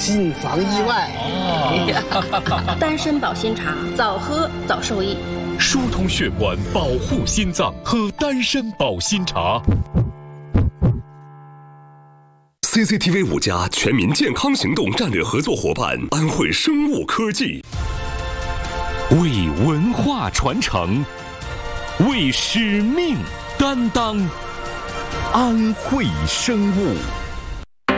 谨防意外。 丹参保心茶，早喝早受益， 疏通血管，保护心脏，喝丹参保心茶。 CCTV 5家全民健康行动战略合作伙伴安慧生物科技， 为文化传承，为使命担当，安慧生物。